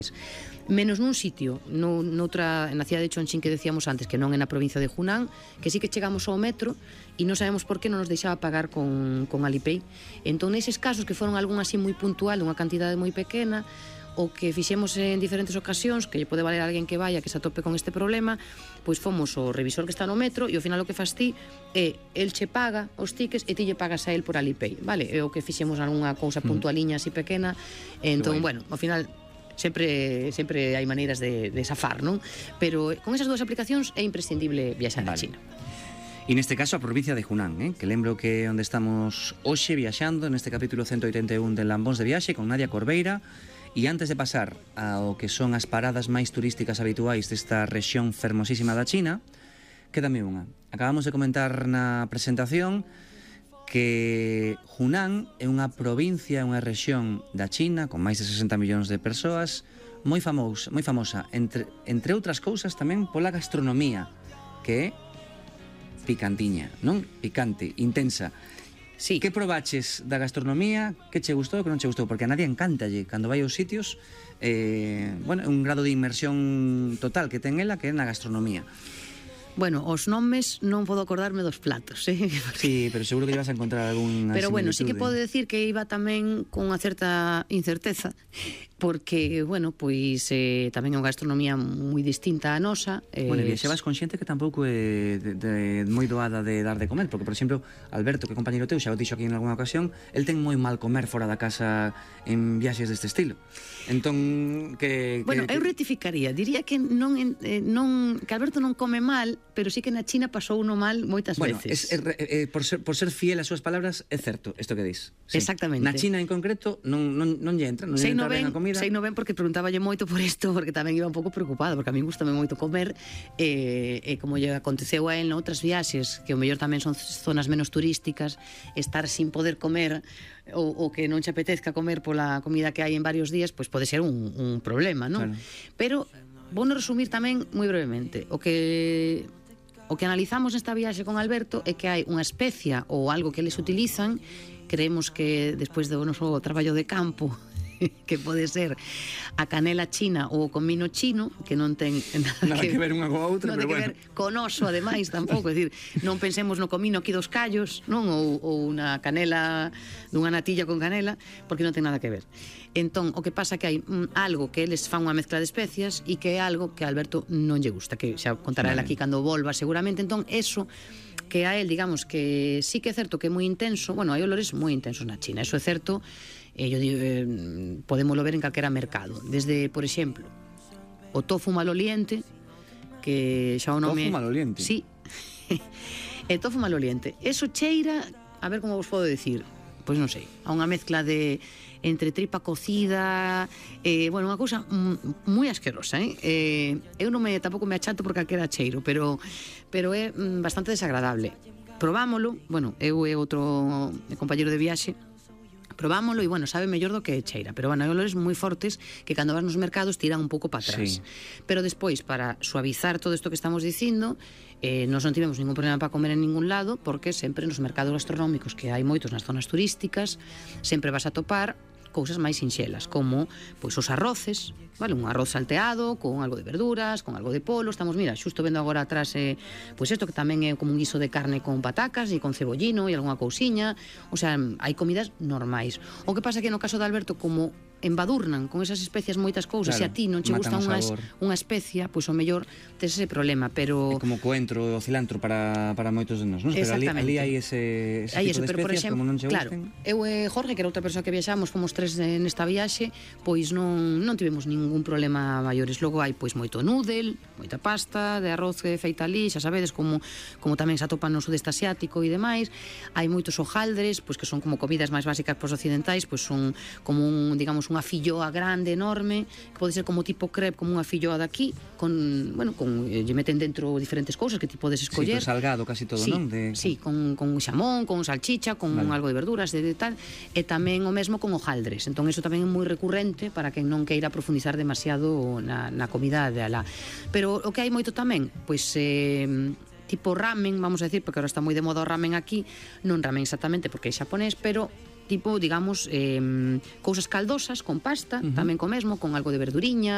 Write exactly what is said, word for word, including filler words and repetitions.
menos nun sitio, no, noutra, na cidade de Chongqing que decíamos antes, que non é na provincia de Hunan, que sí que chegamos ao metro e non sabemos por que non nos deixaba pagar con, con Alipay. Entón, neses casos que foron algún así moi puntual, unha cantidade moi pequena, o que fixemos en diferentes ocasións, que lle pode valer a alguén que vaya que se atope con este problema, pois fomos o revisor que está no metro e ao final o que fas ti é, el che paga os tickets e ti lle pagas a el por Alipay, vale? É o que fixemos algunha cousa puntualiña así pequena, entón, bueno, ao final sempre sempre hai maneiras de, de safar, non? Pero con esas dúas aplicacións é imprescindible viaxar vale. a China. E neste caso a provincia de Hunan, eh? que lembro que onde estamos hoxe viaxando neste capítulo ciento oitenta e un de Lambóns de Viaxe con Nadia Corbeira. E antes de pasar ao que son as paradas máis turísticas habituais desta rexión fermosísima da China, quédame unha. Acabamos de comentar na presentación que Hunan é unha provincia, unha rexión da China con máis de sesenta millóns de persoas, moi famosa, moi famosa entre, entre outras cousas tamén pola gastronomía, que é picantiña, non? Picante, intensa. Sí. Que probaches da gastronomía? Que che gustou e que non che gustou? Porque a nadie encantalle cando vai aos sitios, eh, bueno, un grado de inmersión total que ten ela que é na gastronomía. Bueno, os nomes non podo acordarme dos platos, eh? Sí, pero seguro que ibas a encontrar algún. Pero bueno, sí que podo decir que iba tamén con unha certa incerteza, porque, bueno, pois eh, tamén é unha gastronomía moi distinta á nosa. Eh, bueno, e viaxabas con xente que tampouco é de, de, moi doada de dar de comer, porque, por exemplo, Alberto, que é compañeiro teu, xa o dixo aquí en alguna ocasión, el ten moi mal comer fora da casa en viaxes deste estilo. Entón, que... Bueno, que, eu rectificaría, diría que non, eh, non que Alberto non come mal, pero sí que na China pasou uno mal moitas bueno, veces. Bueno, eh, por, ser, por ser fiel ás súas palabras, é certo isto que dis. Sí. Exactamente. Na China en concreto non, non, non lle entra, non lle entra ben a comida. Sei no ben porque preguntáballe moito por isto, porque tamén iba un pouco preocupada, porque a mí gustame moito comer, e, e como lle aconteceu a él noutras viaxes, que o mellor tamén son zonas menos turísticas, estar sin poder comer ou, ou que non che apetezca comer pola comida que hai en varios días, pois pode ser un, un problema, non? Claro. Pero vou no resumir tamén moi brevemente. O que o que analizamos nesta viaxe con Alberto é que hai unha especia ou algo que eles utilizan, creemos que despois do noso traballo de campo que pode ser a canela china ou o comino chino, que non ten nada, nada que, que ver unha coa outra, non pero ten bueno. que ver con oso, ademais, tampouco, é dicir, non pensemos no comino aquí dos callos, non, ou, ou na canela dunha natilla con canela, porque non ten nada que ver. Entón, o que pasa que hai mm, algo que eles fan unha mezcla de especias e que é algo que a Alberto non lle gusta, que xa contará vale. Ele aquí cando volva seguramente. Entón, eso que a él, digamos, que sí que é certo que é moi intenso, bueno, hai olores moi intensos na China, eso é certo. Eh, yo digo, eh, podémoslo ver en calquera mercado, desde, por exemplo, o tofu maloliente, que xa o nome... Tofu maloliente? Sí, e tofu maloliente, eso cheira, a ver como vos podo decir, pois non sei, a unha mezcla de entre tripa cocida, eh, bueno, unha cousa moi asquerosa, eh? eh eu non me, tampouco me achato por calquera cheiro, pero pero é mm, bastante desagradable. Probámolo, bueno, eu e outro compañeiro de viaxe, probámolo e, bueno, sabe mellor do que cheira, pero, bueno, hai olores moi fortes que cando vas nos mercados tiran un pouco para atrás. Sí. Pero despois, para suavizar todo isto que estamos dicindo, eh, nos non tivemos ningún problema para comer en ningún lado, porque sempre nos mercados gastronómicos, que hai moitos nas zonas turísticas, sempre vas a topar cousas máis sinxelas, como pois os arroces, vale, un arroz salteado con algo de verduras, con algo de polo. Estamos, mira, xusto vendo agora atrás eh, pois isto que tamén é como un guiso de carne con patacas e con cebollino e algunha cousiña. O sea, hai comidas normais. O que pasa que no caso de Alberto, como embadurnan con esas especias moitas cousas, claro, e a ti non che gusta unha, unha especia, pois o mellor tes ese problema, pero... É como coentro o cilantro para, para moitos de nós, non? Pero ali, ali hai ese, ese hai tipo eso, de especias, pero, por exemplo, como non che claro, gusten. Eu e Jorge, que era outra persoa que viaxamos, fomos tres nesta viaxe, pois non, non tivemos ningún problema maiores. Logo hai pois moito noodle, moita pasta de arroz feita ali, xa sabedes, como, como tamén se atopa no sudeste asiático e demais. Hai moitos hojaldres, pois que son como comidas máis básicas pos occidentais, pois son como un, digamos, unha filloa grande, enorme, que pode ser como tipo crepe, como unha filloa daqui, con, bueno, con, lle meten dentro diferentes cousas que ti podes escoller. Sí, salgado casi todo, sí, non? De... Sí, con, con xamón, con salchicha, con vale. Algo de verduras, de, de tal, e tamén o mesmo con hojaldres. Entón, iso tamén é moi recurrente para quen non queira profundizar demasiado na, na comida de alá. Pero o que hai moito tamén, pois... Eh, tipo ramen, vamos a decir, porque ahora está moi de moda o ramen aquí, non ramen exactamente porque é xaponés, pero tipo, digamos, eh, cousas caldosas con pasta, uh-huh. tamén co mesmo, con algo de verduriña,